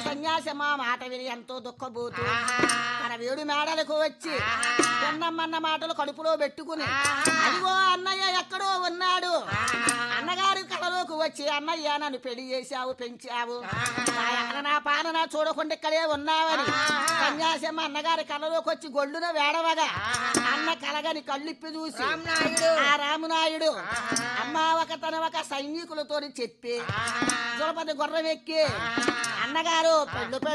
సన్యాసమ్మ మాట విని ఎంతో దుఃఖపోతూ తన వేడు మేడలకు వచ్చి పొన్నమ్మన్న మాటలు కడుపులో పెట్టుకుని అదిగో అన్నయ్య ఎక్కడో ఉన్నాడు. అన్నగారి కళలోకి వచ్చి అన్నయ్య నన్ను పెళ్లి చేశావు, పెంచావు, నా పాలన చూడకుండా ఇక్కడే ఉన్నావని సన్యాసమ్మ అన్నగారి కళలోకి వచ్చి గొళ్ళున వేడవగా అన్న కలగని కళ్ళిప్పి చూసి ఆ రామునాయుడు అమ్మ ఒక సైనికులతో చెప్పి ద్రౌపది గుర్రం ఎక్కి అన్నగారు పెళ్ళు